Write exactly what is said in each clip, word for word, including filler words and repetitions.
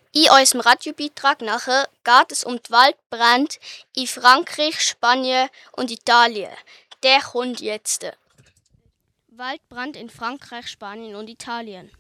In unserem Radiobeitrag nachher geht es um die Waldbrände in Frankreich, Spanien und Italien. Der kommt jetzt. Waldbrand in Frankreich, Spanien und Italien.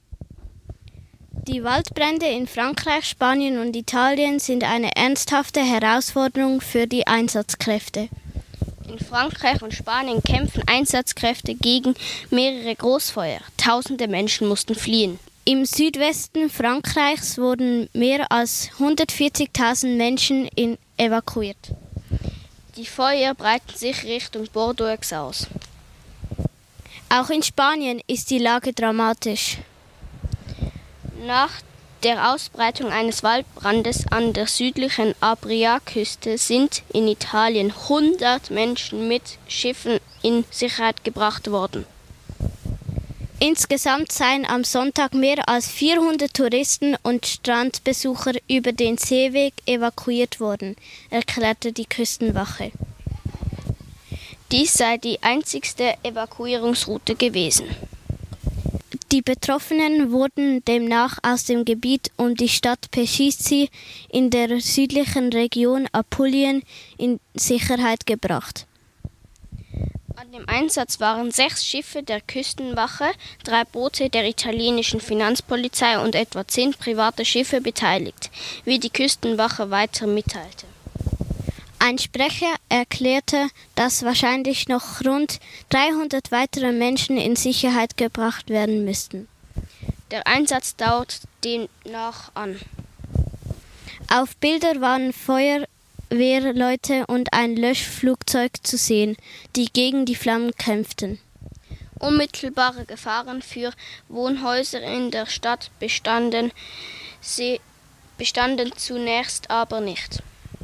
Die Waldbrände in Frankreich, Spanien und Italien sind eine ernsthafte Herausforderung für die Einsatzkräfte. In Frankreich und Spanien kämpfen Einsatzkräfte gegen mehrere Großfeuer. Tausende Menschen mussten fliehen. Im Südwesten Frankreichs wurden mehr als hundertvierzigtausend Menschen in evakuiert. Die Feuer breiten sich Richtung Bordeaux aus. Auch in Spanien ist die Lage dramatisch. Nach der Ausbreitung eines Waldbrandes an der südlichen Adriaküste sind in Italien hundert Menschen mit Schiffen in Sicherheit gebracht worden. Insgesamt seien am Sonntag mehr als vierhundert Touristen und Strandbesucher über den Seeweg evakuiert worden, erklärte die Küstenwache. Dies sei die einzigste Evakuierungsroute gewesen. Die Betroffenen wurden demnach aus dem Gebiet um die Stadt Peschici in der südlichen Region Apulien in Sicherheit gebracht. An dem Einsatz waren sechs Schiffe der Küstenwache, drei Boote der italienischen Finanzpolizei und etwa zehn private Schiffe beteiligt, wie die Küstenwache weiter mitteilte. Ein Sprecher erklärte, dass wahrscheinlich noch rund dreihundert weitere Menschen in Sicherheit gebracht werden müssten. Der Einsatz dauert demnach an. Auf Bildern waren Feuerwehrleute und ein Löschflugzeug zu sehen, die gegen die Flammen kämpften. Unmittelbare Gefahren für Wohnhäuser in der Stadt bestanden, sie bestanden zunächst aber nicht.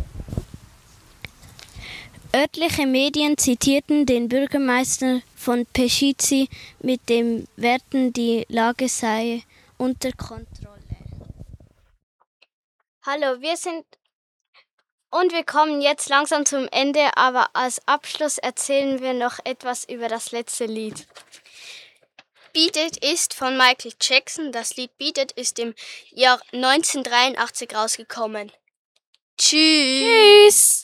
Örtliche Medien zitierten den Bürgermeister von Peschici mit den Worten, die Lage sei unter Kontrolle. Hallo, wir sind und wir kommen jetzt langsam zum Ende, aber als Abschluss erzählen wir noch etwas über das letzte Lied. Beat It ist von Michael Jackson. Das Lied Beat It ist im Jahr neunzehnhundertdreiundachtzig rausgekommen. Tschüss! Tschüss!